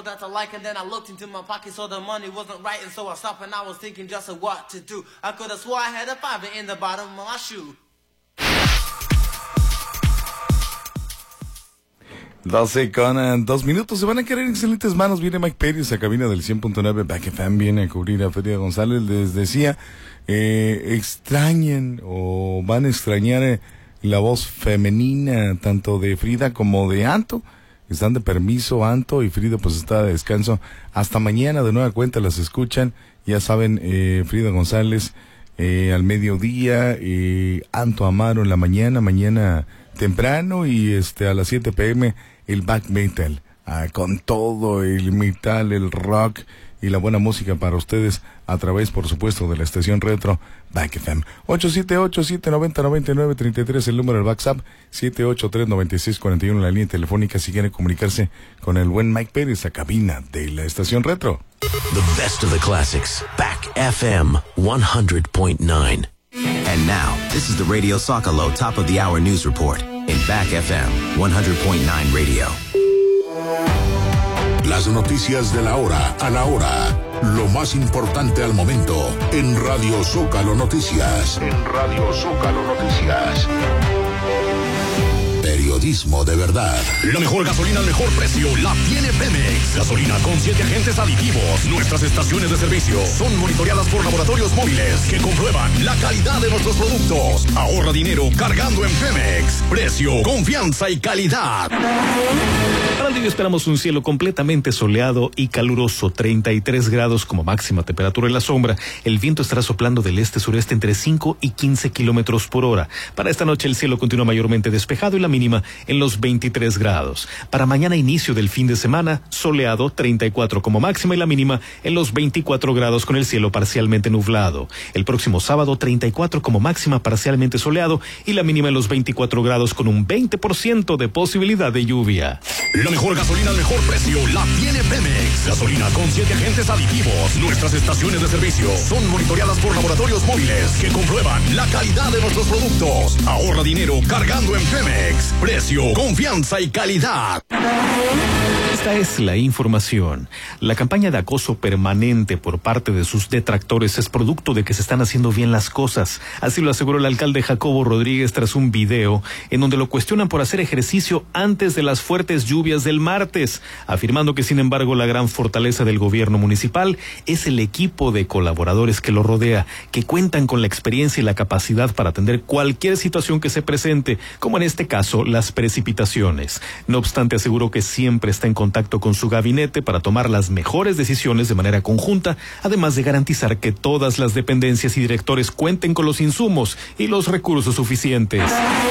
That I like, and then I looked into my pocket, so the money wasn't right, and so I stopped and I was thinking just of what to do. I could have swore I had a $5 in the bottom of my shoe. 12:02. Se van a querer excelentes manos. Viene Mike Pérez a cabina del 100.9 Back FM. Viene a cubrir a Frida González. Les decía, extrañen o van a extrañar la voz femenina tanto de Frida como de Anto. Están de permiso Anto y Frida pues está de descanso. Hasta mañana de nueva cuenta las escuchan. Ya saben, Frida González al mediodía, Anto Amaro en la mañana temprano y a las 7 p.m. el back metal, con todo el metal, el rock y la buena música para ustedes a través, por supuesto, de la estación retro Back FM. 878-790-9933 el número del WhatsApp, 783-9641 la línea telefónica si quieren comunicarse con el buen Mike Pérez a cabina de la estación retro. The best of the classics, Back FM 100.9. And now, this is the Radio Zócalo Top of the Hour News Report in Back FM 100.9 Radio. Las noticias de la hora a la hora. Lo más importante al momento en Radio Zócalo Noticias. En Radio Zócalo Noticias. Periodismo de verdad. La mejor gasolina al mejor precio la tiene Pemex. Gasolina con 7 agentes aditivos. Nuestras estaciones de servicio son monitoreadas por laboratorios móviles que comprueban la calidad de nuestros productos. Ahorra dinero cargando en Pemex. Precio, confianza y calidad. Para el día esperamos un cielo completamente soleado y caluroso, 33 grados como máxima temperatura en la sombra. El viento estará soplando del este-sureste entre 5 y 15 kilómetros por hora. Para esta noche el cielo continúa mayormente despejado y la mínima en los 23 grados. Para mañana, inicio del fin de semana, soleado, 34 como máxima y la mínima en los 24 grados con el cielo parcialmente nublado. El próximo sábado, 34 como máxima, parcialmente soleado y la mínima en los 24 grados con un 20% de posibilidad de lluvia. La mejor gasolina al mejor precio la tiene Pemex. Gasolina con 7 agentes aditivos. Nuestras estaciones de servicio son monitoreadas por laboratorios móviles que comprueban la calidad de nuestros productos. Ahorra dinero cargando en Pemex. Precio, confianza y calidad. Esta es la información. La campaña de acoso permanente por parte de sus detractores es producto de que se están haciendo bien las cosas. Así lo aseguró el alcalde Jacobo Rodríguez tras un video en donde lo cuestionan por hacer ejercicio antes de las fuertes lluvias del martes, afirmando que sin embargo la gran fortaleza del gobierno municipal es el equipo de colaboradores que lo rodea, que cuentan con la experiencia y la capacidad para atender cualquier situación que se presente, como en este caso las precipitaciones. No obstante, aseguró que siempre está en contacto con su gabinete para tomar las mejores decisiones de manera conjunta, además de garantizar que todas las dependencias y directores cuenten con los insumos y los recursos suficientes.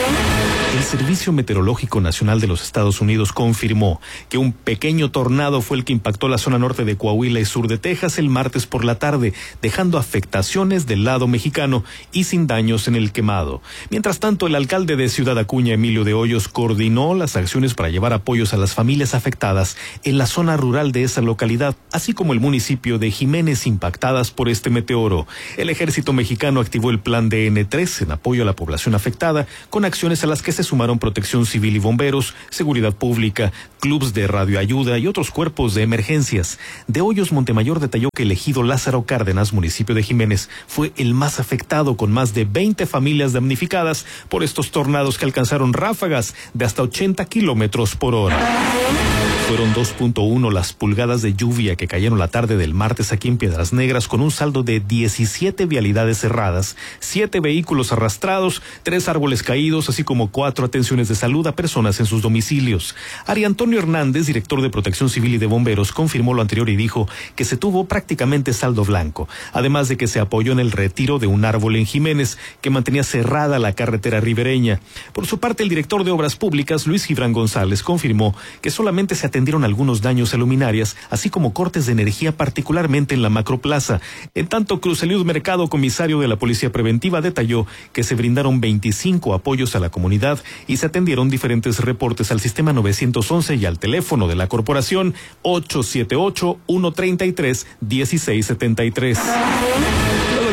El Servicio Meteorológico Nacional de los Estados Unidos confirmó que un pequeño tornado fue el que impactó la zona norte de Coahuila y sur de Texas el martes por la tarde, dejando afectaciones del lado mexicano y sin daños en el quemado. Mientras tanto, el alcalde de Ciudad Acuña, Emilio de Hoyos, coordinó las acciones para llevar apoyos a las familias afectadas en la zona rural de esa localidad, así como el municipio de Jiménez impactadas por este meteoro. El ejército mexicano activó el plan DN3 en apoyo a la población afectada, con acciones a las que se sumaron Protección Civil y Bomberos, Seguridad Pública, clubs de radioayuda y otros cuerpos de emergencias. De Hoyos Montemayor detalló que el ejido Lázaro Cárdenas, municipio de Jiménez, fue el más afectado, con más de 20 familias damnificadas por estos tornados que alcanzaron ráfagas de hasta 80 kilómetros por hora. Fueron 2.1 las pulgadas de lluvia que cayeron la tarde del martes aquí en Piedras Negras, con un saldo de 17 vialidades cerradas, 7 vehículos arrastrados, 3 árboles caídos, así como 4 atenciones de salud a personas en sus domicilios. Ari Antonio Hernández, director de Protección Civil y de Bomberos, confirmó lo anterior y dijo que se tuvo prácticamente saldo blanco, además de que se apoyó en el retiro de un árbol en Jiménez que mantenía cerrada la carretera ribereña. Por su parte, el director de Obras Públicas, Luis Gibran González, confirmó que solamente se atendieron algunos daños a luminarias, así como cortes de energía, particularmente en la Macroplaza. En tanto, Cruz Eliud Mercado, comisario de la Policía Preventiva, detalló que se brindaron 25 apoyos a la comunidad y se atendieron diferentes reportes al sistema 911 y al teléfono de la corporación 878-133-1673.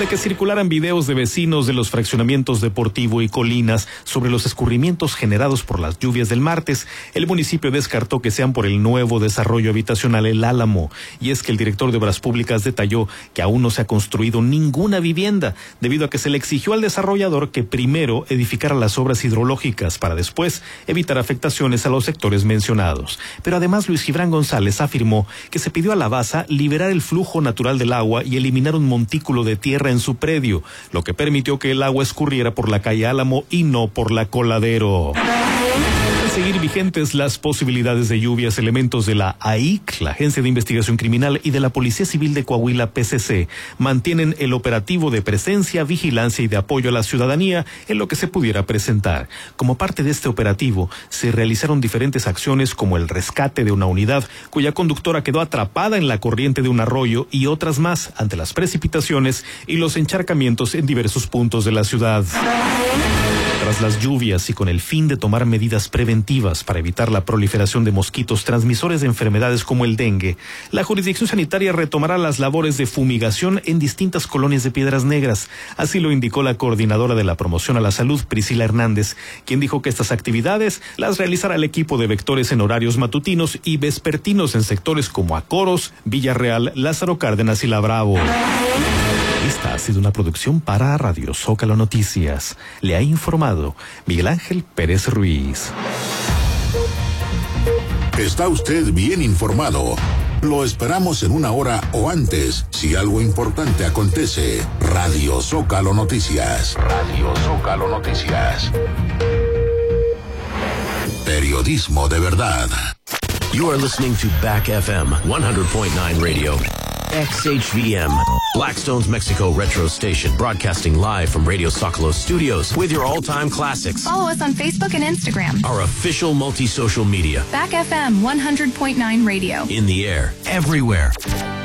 de que circularan videos de vecinos de los fraccionamientos Deportivo y Colinas sobre los escurrimientos generados por las lluvias del martes, el municipio descartó que sean por el nuevo desarrollo habitacional El Álamo. Y es que el director de Obras Públicas detalló que aún no se ha construido ninguna vivienda, debido a que se le exigió al desarrollador que primero edificara las obras hidrológicas para después evitar afectaciones a los sectores mencionados. Pero además Luis Gibran González afirmó que se pidió a la BASA liberar el flujo natural del agua y eliminar un montículo de tierra en su predio, lo que permitió que el agua escurriera por la calle Álamo y no por la Coladero. Al seguir vigentes las posibilidades de lluvias, elementos de la AIC, la Agencia de Investigación Criminal, y de la Policía Civil de Coahuila, PCC, mantienen el operativo de presencia, vigilancia y de apoyo a la ciudadanía en lo que se pudiera presentar. Como parte de este operativo, se realizaron diferentes acciones como el rescate de una unidad cuya conductora quedó atrapada en la corriente de un arroyo y otras más ante las precipitaciones y los encharcamientos en diversos puntos de la ciudad. Tras las lluvias y con el fin de tomar medidas preventivas para evitar la proliferación de mosquitos transmisores de enfermedades como el dengue, la jurisdicción sanitaria retomará las labores de fumigación en distintas colonias de Piedras Negras. Así lo indicó la coordinadora de la promoción a la salud, Priscila Hernández, quien dijo que estas actividades las realizará el equipo de vectores en horarios matutinos y vespertinos en sectores como Acoros, Villarreal, Lázaro Cárdenas y La Bravo. Esta ha sido una producción para Radio Zócalo Noticias. Le ha informado Miguel Ángel Pérez Ruiz. Está usted bien informado. Lo esperamos en una hora o antes, si algo importante acontece. Radio Zócalo Noticias. Radio Zócalo Noticias. Periodismo de verdad. You are listening to Back FM 100.9 Radio. XHVM, Blackstone's Mexico Retro Station, broadcasting live from Radio Zócalo Studios with your all-time classics. Follow us on Facebook and Instagram. Our official multi-social media. Back FM 100.9 Radio. In the air, everywhere.